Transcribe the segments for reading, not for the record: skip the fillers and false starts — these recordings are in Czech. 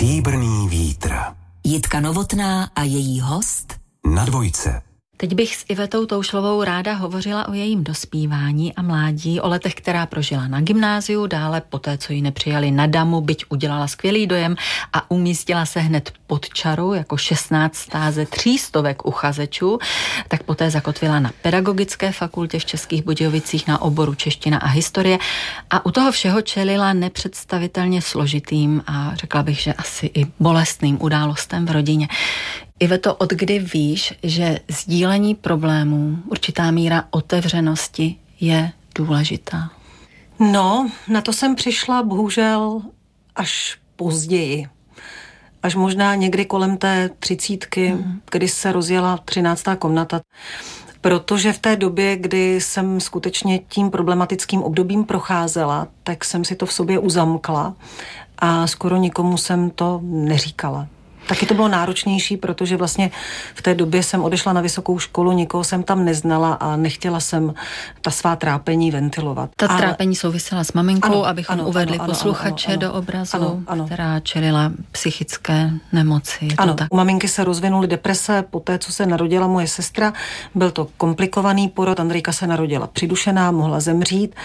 Stříbrný vítr. Jitka Novotná a její host Na Dvojce. Teď bych s Ivetou Toušlovou ráda hovořila o jejím dospívání a mládí, o letech, která prožila na gymnáziu, dále poté, co ji nepřijali na Damu, byť udělala skvělý dojem a umístila se hned pod čaru jako 16. ze 300 uchazečů, tak poté zakotvila na Pedagogické fakultě v Českých Budějovicích na oboru čeština a historie a u toho všeho čelila nepředstavitelně složitým a řekla bych, že asi i bolestným událostem v rodině. Iveto, od kdy víš, že sdílení problémů, určitá míra otevřenosti je důležitá? No, na to jsem přišla bohužel až později. Až možná někdy kolem té 30, kdy se rozjela 13. komnata. Protože v té době, kdy jsem skutečně tím problematickým obdobím procházela, tak jsem si to v sobě uzamkla a skoro nikomu jsem to neříkala. Taky to bylo náročnější, protože vlastně v té době jsem odešla na vysokou školu, nikoho jsem tam neznala a nechtěla jsem ta svá trápení ventilovat. Trápení souvisela s maminkou, ano, abychom uvedli posluchače do obrazu, ano. která čelila psychické nemoci. Ano, u maminky se rozvinuly deprese po té, co se narodila moje sestra. Byl to komplikovaný porod, Andrejka se narodila přidušená, mohla zemřít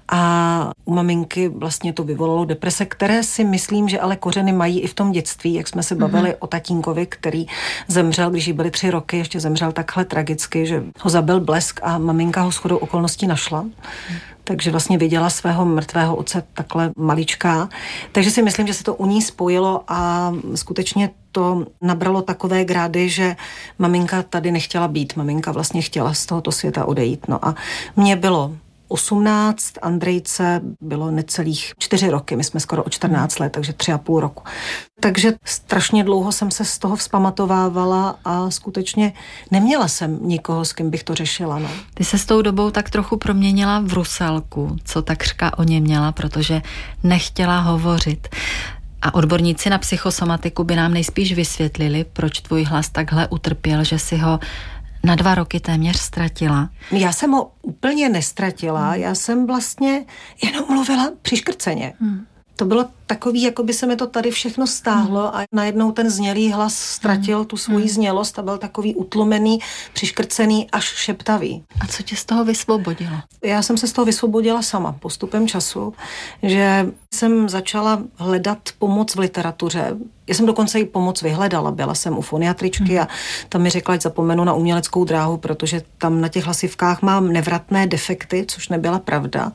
a u maminky vlastně to vyvolalo deprese, které si myslím, že ale kořeny mají i v tom dětství, jak jsme se bavili o tatínkovi, který zemřel, když jí byly 3 roky, ještě zemřel takhle tragicky, že ho zabil blesk a maminka ho shodou okolností našla. Takže vlastně viděla svého mrtvého otce takhle maličká. Takže si myslím, že se to u ní spojilo a skutečně to nabralo takové grády, že maminka tady nechtěla být. Maminka vlastně chtěla z tohoto světa odejít. No a mně bylo 18, Andrejce bylo necelých 4 roky, my jsme skoro o 14 let, takže 3,5 roku. Takže strašně dlouho jsem se z toho vzpamatovávala a skutečně neměla jsem nikoho, s kým bych to řešila. No. Ty se s tou dobou tak trochu proměnila v Rusalku, co takřka o ně měla, protože nechtěla hovořit. A odborníci na psychosomatiku by nám nejspíš vysvětlili, proč tvůj hlas takhle utrpěl, že si ho na 2 roky téměř ztratila. Já jsem ho úplně nestratila, já jsem vlastně jenom mluvila přiškrceně. To bylo takový, jako by se mi to tady všechno stáhlo a najednou ten znělý hlas ztratil tu svoji znělost a byl takový utlumený, přiškrcený až šeptavý. A co tě z toho vysvobodilo? Já jsem se z toho vysvobodila sama postupem času, že jsem začala hledat pomoc v literatuře. Já jsem dokonce i pomoc vyhledala, byla jsem u foniatričky a tam mi řekla, ať zapomenu na uměleckou dráhu, protože tam na těch hlasivkách mám nevratné defekty, což nebyla pravda.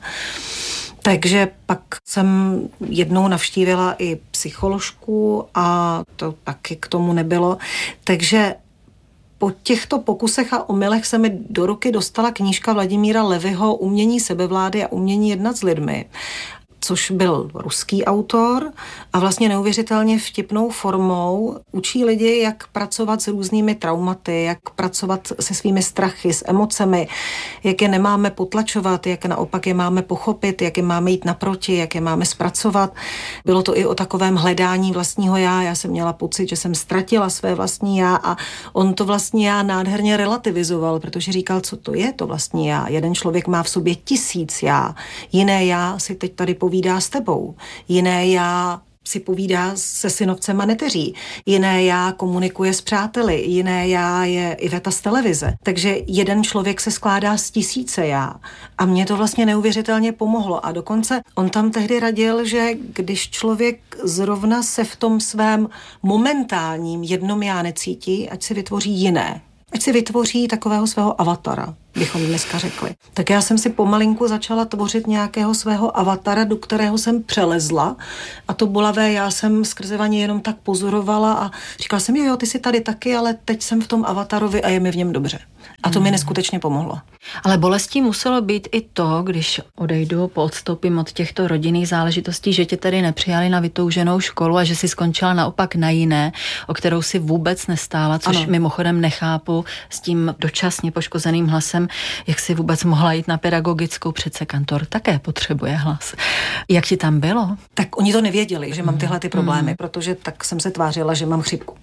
Takže pak jsem jednou navštívila i psycholožku a to taky k tomu nebylo. Takže po těchto pokusech a omylech se mi do ruky dostala knížka Vladimíra Levyho Umění sebevlády a umění jednat s lidmi, což byl ruský autor a vlastně neuvěřitelně vtipnou formou učí lidi, jak pracovat s různými traumaty, jak pracovat se svými strachy, s emocemi, jak je nemáme potlačovat, jak naopak je máme pochopit, jak je máme jít naproti, jak je máme zpracovat. Bylo to i o takovém hledání vlastního já. Já jsem měla pocit, že jsem ztratila své vlastní já a on to vlastní já nádherně relativizoval, protože říkal, co to je to vlastní já. Jeden člověk má v sobě 1000 já, jiné já si teď tady povídá s tebou, jiné já si povídá se synovcem a neteří, jiné já komunikuje s přáteli, jiné já je Iveta z televize. Takže jeden člověk se skládá z 1000 já a mě to vlastně neuvěřitelně pomohlo a dokonce on tam tehdy radil, že když člověk zrovna se v tom svém momentálním jednom já necítí, ať si vytvoří jiné. Ať si vytvoří takového svého avatara, bychom dneska řekli. Tak já jsem si pomalinku začala tvořit nějakého svého avatara, do kterého jsem přelezla a to bolavé já jsem skrze vaně jenom tak pozorovala a říkala jsem, jo, ty jsi tady taky, ale teď jsem v tom avatarovi a je mi v něm dobře. A to mi neskutečně pomohlo. Ale bolestí muselo být i to, když odejdu, poodstoupím od těchto rodinných záležitostí, že tě tedy nepřijali na vytouženou školu a že si skončila naopak na jiné, o kterou si vůbec nestála, což ano. Mimochodem nechápu s tím dočasně poškozeným hlasem, jak si vůbec mohla jít na pedagogickou, přece kantor také potřebuje hlas. Jak ti tam bylo? Tak oni to nevěděli, že mám tyhle ty problémy, protože tak jsem se tvářila, že mám chřipku.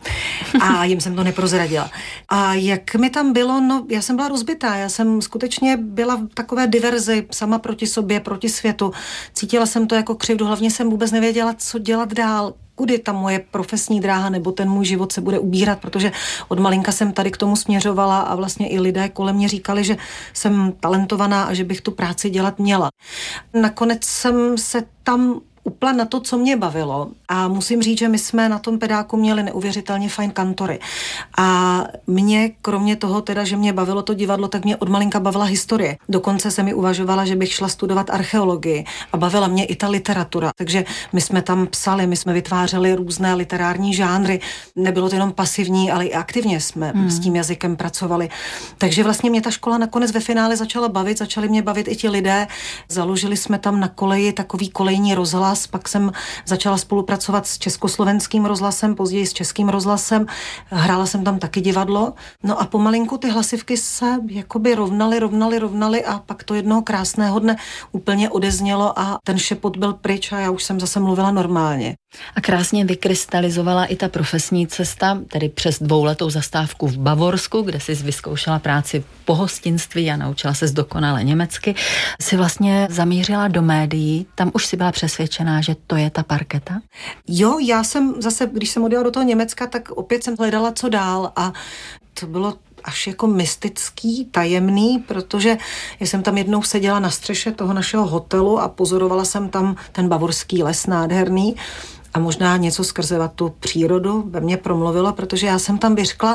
A jim jsem to neprozradila. A jak mi tam bylo, no já jsem byla rozbitá, já jsem skutečně byla v takové diverzi sama proti sobě, proti světu. Cítila jsem to jako křivdu, hlavně jsem vůbec nevěděla, co dělat dál. kudy ta moje profesní dráha nebo ten můj život se bude ubírat, protože od malinka jsem tady k tomu směřovala a vlastně i lidé kolem mě říkali, že jsem talentovaná a že bych tu práci dělat měla. Nakonec jsem se tam upla na to, co mě bavilo. A musím říct, že my jsme na tom pedáku měli neuvěřitelně fajn kantory. A mě, kromě toho teda, že mě bavilo to divadlo, tak mě od malinka bavila historie. Dokonce se mi uvažovala, že bych šla studovat archeologii a bavila mě i ta literatura. Takže my jsme tam psali, my jsme vytvářeli různé literární žánry. Nebylo to jenom pasivní, ale i aktivně jsme s tím jazykem pracovali. Takže vlastně mě ta škola nakonec ve finále začala bavit, začali mě bavit i ti lidé. Založili jsme tam na koleji takový kolejní rozhlas, pak jsem začala spolupracovat s československým rozhlasem, později s českým rozhlasem. Hrála jsem tam taky divadlo. No a pomalinku ty hlasivky se jakoby rovnaly a pak to jednoho krásného dne úplně odeznělo a ten šepot byl pryč a já už jsem zase mluvila normálně. A krásně vykrystalizovala i ta profesní cesta, tedy přes 2letou zastávku v Bavorsku, kde jsi vyzkoušela práci v pohostinství a naučila se dokonale německy. Si vlastně zamířila do médií, tam už si byla přesvědčená, že to je ta parketa? Jo, já jsem zase, když jsem odjela do toho Německa, tak opět jsem hledala, co dál a to bylo až jako mystický, tajemný, protože já jsem tam jednou seděla na střeše toho našeho hotelu a pozorovala jsem tam ten bavorský les nádherný a možná něco skrze tu přírodu ve mně promluvilo, protože já jsem tam vyřkla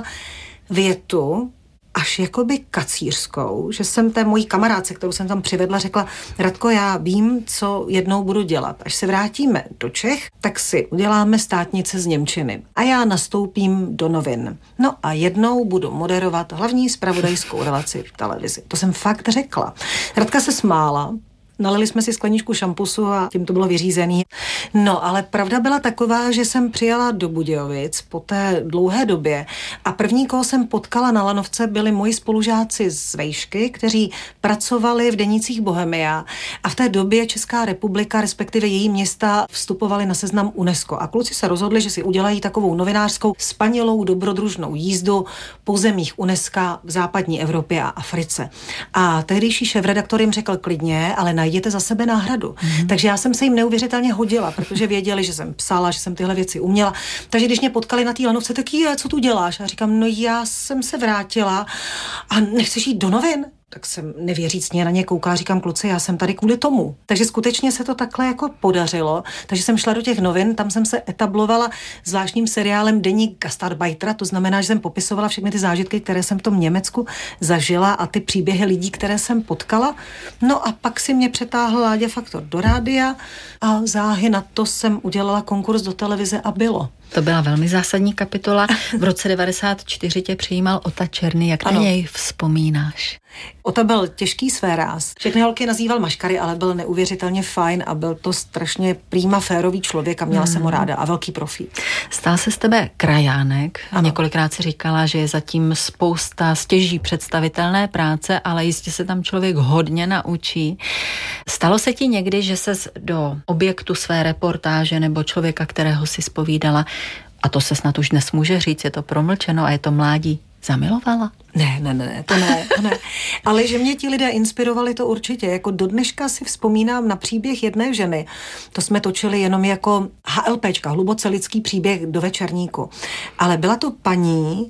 větu, až jakoby kacířskou, že jsem té mojí kamarádce, kterou jsem tam přivedla, řekla: Radko, já vím, co jednou budu dělat. Až se vrátíme do Čech, tak si uděláme státnice z němčiny. A já nastoupím do novin. No a jednou budu moderovat hlavní zpravodajskou relaci v televizi. To jsem fakt řekla. Radka se smála, nalili jsme si skleničku šampusu a tím to bylo vyřízený. No, ale pravda byla taková, že jsem přijela do Budějovic po té dlouhé době a první, koho jsem potkala na lanovce, byli moji spolužáci z vejšky, kteří pracovali v denících Bohemia a v té době Česká republika, respektive její města, vstupovali na seznam UNESCO a kluci se rozhodli, že si udělají takovou novinářskou spanilou dobrodružnou jízdu po zemích UNESCO v západní Evropě a Africe. A tehdejší šéfredaktor jim řekl: klidně, ale najděte za sebe náhradu. Takže já jsem se jim neuvěřitelně hodila, protože věděli, že jsem psala, že jsem tyhle věci uměla. Takže když mě potkali na té lanovce, tak co tu děláš? A říkám: no já jsem se vrátila a nechceš jít do novin? Tak jsem nevěřícně na ně koukala, říkám: kluci, já jsem tady kvůli tomu. Takže skutečně se to takhle jako podařilo. Takže jsem šla do těch novin, tam jsem se etablovala zvláštním seriálem Deník Gastarbeitera, to znamená, že jsem popisovala všechny ty zážitky, které jsem v tom Německu zažila a ty příběhy lidí, které jsem potkala. No a pak si mě přetáhl Láďa Faktor do rádia a záhy na to jsem udělala konkurs do televize a bylo. To byla velmi zásadní kapitola. V roce 1994 tě přijímal Ota Černý. Jak na něj vzpomínáš? Ota byl těžký sféráz. Všechny holky nazýval maškary, ale byl neuvěřitelně fajn a byl to strašně prima férový člověk a měla jsem ho ráda a velký profík. Stál se z tebe krajánek. Ano. Několikrát si říkala, že je zatím spousta stěží představitelné práce, ale jistě se tam člověk hodně naučí. Stalo se ti někdy, že ses do objektu své reportáže nebo člověka, kterého si zpovídala, a to se snad už dnes může říct, je to promlčeno a je to mládí, zamilovala? Ne, to ne. Ale že mě ti lidé inspirovali, to určitě. Jako do dneška si vzpomínám na příběh jedné ženy. To jsme točili jenom jako HLPčka, hluboce lidský příběh do Večerníku. Ale byla to paní,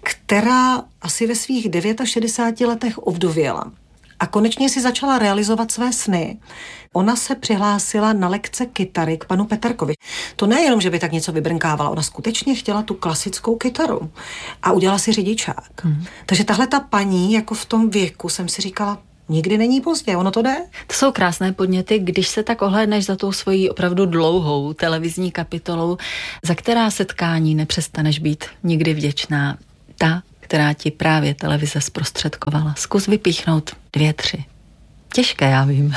která asi ve svých 69 letech ovdověla. A konečně si začala realizovat své sny. Ona se přihlásila na lekce kytary k panu Peterkovi. To nejenom, že by tak něco vybrnkávala, ona skutečně chtěla tu klasickou kytaru a udělala si řidičák. Takže tahle ta paní, jako v tom věku, jsem si říkala, nikdy není pozdě, ono to jde. To jsou krásné podněty, když se tak ohlédneš za tou svojí opravdu dlouhou televizní kapitolou, za která setkání nepřestaneš být nikdy vděčná. Ta, která ti právě televize zprostředkovala. Zkus vypíchnout 2, 3. Těžké, já vím.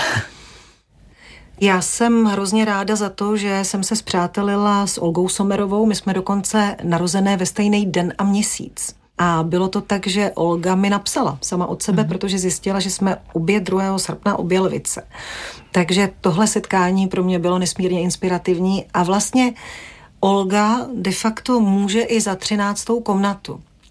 Já jsem hrozně ráda za to, že jsem se spřátelila s Olgou Sommerovou. My jsme dokonce narozené ve stejný den a měsíc. A bylo to tak, že Olga mi napsala sama od sebe, protože zjistila, že jsme obě 2. srpna obě lvice. Takže tohle setkání pro mě bylo nesmírně inspirativní a vlastně Olga de facto může i za 13. komnatu.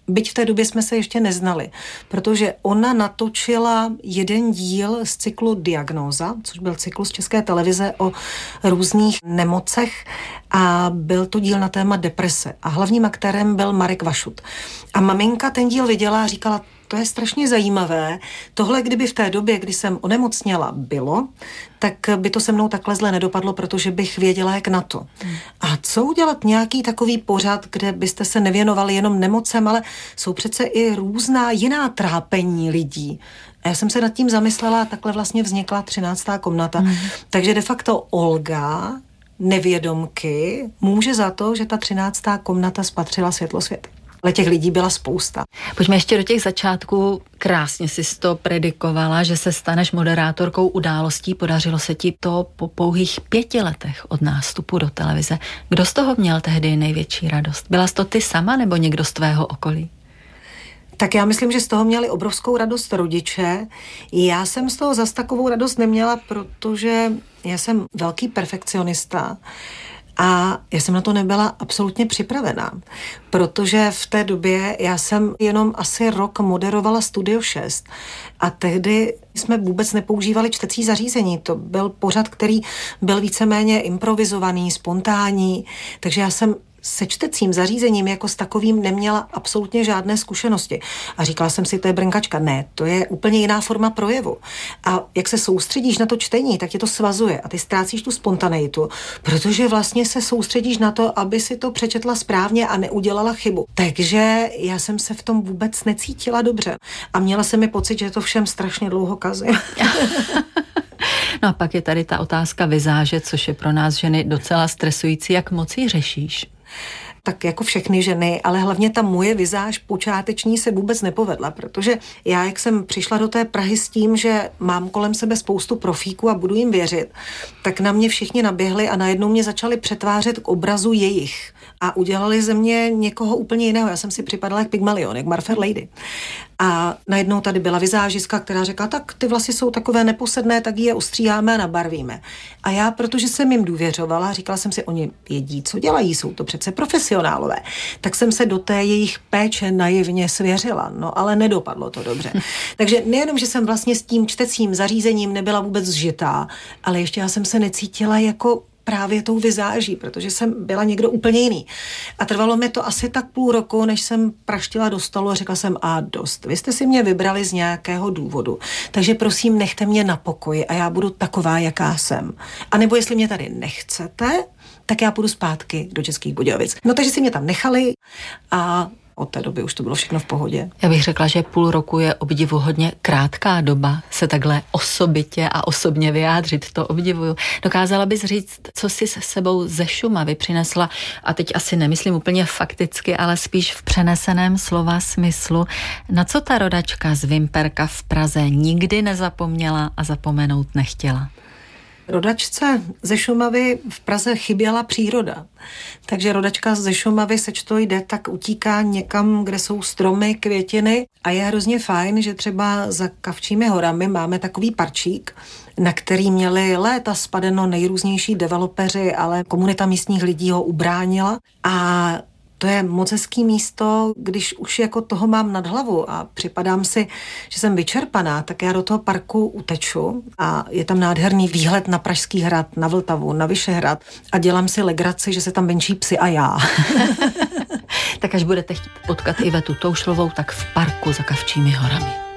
Byť v té době jsme se ještě neznali, protože ona natočila jeden díl z cyklu Diagnóza, což byl cyklus České televize o různých nemocech a byl to díl na téma deprese a hlavním aktérem byl Marek Vašut. A maminka ten díl viděla a říkala, to je strašně zajímavé. Tohle, kdyby v té době, kdy jsem onemocněla, bylo, tak by to se mnou takhle zle nedopadlo, protože bych věděla, jak na to. A co udělat nějaký takový pořad, kde byste se nevěnovali jenom nemocem, ale jsou přece i různá jiná trápení lidí. A já jsem se nad tím zamyslela a takhle vlastně vznikla 13. komnata. Takže de facto Olga, nevědomky, může za to, že ta 13. komnata spatřila světlo světa. Ale těch lidí byla spousta. Pojďme ještě do těch začátků. Krásně jsi to predikovala, že se staneš moderátorkou událostí. Podařilo se ti to po pouhých 5 letech od nástupu do televize. Kdo z toho měl tehdy největší radost? Byla jsi to ty sama nebo někdo z tvého okolí? Tak já myslím, že z toho měli obrovskou radost rodiče. Já jsem z toho zas takovou radost neměla, protože já jsem velký perfekcionista. A já jsem na to nebyla absolutně připravená, protože v té době já jsem jenom asi rok moderovala Studio 6 a tehdy jsme vůbec nepoužívali čtecí zařízení. To byl pořad, který byl víceméně improvizovaný, spontánní, takže já jsem se čtecím zařízením jako s takovým neměla absolutně žádné zkušenosti. A říkala jsem si, to je brnkačka. Ne, to je úplně jiná forma projevu. A jak se soustředíš na to čtení, tak tě to svazuje a ty ztrácíš tu spontaneitu, protože vlastně se soustředíš na to, aby si to přečetla správně a neudělala chybu. Takže já jsem se v tom vůbec necítila dobře. A měla jsem mi pocit, že to všem strašně dlouho kazím. No a pak je tady ta otázka vizáže, což je pro nás ženy docela stresující. Jak moc ji řešíš? Tak jako všechny ženy, ale hlavně ta moje vizáž počáteční se vůbec nepovedla, protože já, jak jsem přišla do té Prahy s tím, že mám kolem sebe spoustu profíků a budu jim věřit, tak na mě všichni naběhli a najednou mě začali přetvářet k obrazu jejich a udělali ze mě někoho úplně jiného. Já jsem si připadala jak Pygmalion, jak Marfair Lady. A najednou tady byla vizážistka, která řekla, tak ty vlasy jsou takové neposedné, tak je ostříháme a nabarvíme. A já, protože jsem jim důvěřovala, říkala jsem si, oni vědí, co dělají, jsou to přece profesionálové, tak jsem se do té jejich péče naivně svěřila, no ale nedopadlo to dobře. Takže nejenom, že jsem vlastně s tím čtecím zařízením nebyla vůbec zžitá, ale ještě já jsem se necítila jako právě tou vizáží, protože jsem byla někdo úplně jiný. A trvalo mi to asi tak půl roku, než jsem praštila do stolu a řekla jsem, a dost, vy jste si mě vybrali z nějakého důvodu, takže prosím nechte mě na pokoji a já budu taková, jaká jsem. A nebo jestli mě tady nechcete, tak já půjdu zpátky do Českých Budějovic. No takže si mě tam nechali a od té doby už to bylo všechno v pohodě. Já bych řekla, že půl roku je obdivuhodně krátká doba se takhle osobitě a osobně vyjádřit. To obdivuju. Dokázala bys říct, co jsi s sebou ze Šumavy přinesla, a teď asi nemyslím úplně fakticky, ale spíš v přeneseném slova smyslu, na co ta rodačka z Vimperka v Praze nikdy nezapomněla a zapomenout nechtěla? Rodačce ze Šumavy v Praze chyběla příroda. Takže rodačka ze Šumavy, seč to jde, tak utíká někam, kde jsou stromy, květiny a je hrozně fajn, že třeba za Kavčími horami máme takový parčík, na který měli léta spadeno nejrůznější developeři, ale komunita místních lidí ho ubránila a to je moc hezký místo, když už jako toho mám nad hlavu a připadám si, že jsem vyčerpaná, tak já do toho parku uteču a je tam nádherný výhled na Pražský hrad, na Vltavu, na Vyšehrad a dělám si legraci, že se tam venčí psy a já. Tak až budete chtít potkat Ivetu Toušlovou, tak v parku za Kavčími horami.